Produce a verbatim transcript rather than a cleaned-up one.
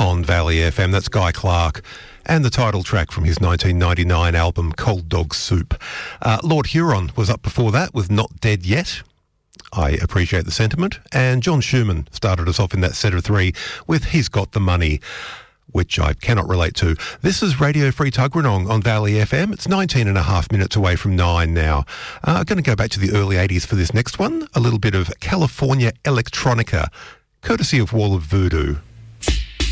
on Valley F M. That's Guy Clark. And the title track from his nineteen ninety-nine album, Cold Dog Soup. Uh, Lord Huron was up before that with Not Dead Yet. I appreciate the sentiment. And John Schumann started us off in that set of three with He's Got the Money, which I cannot relate to. This is Radio Free Tuggeranong on Valley F M. It's nineteen and a half minutes away from nine now. Uh, I'm going to go back to the early eighties for this next one. A little bit of California electronica, courtesy of Wall of Voodoo.